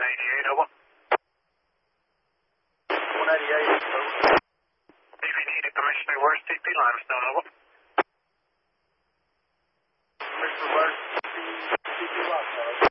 188, over. 188, over. If you need it, permission to reverse TP Limestone, over. Permission to reverse TP Limestone.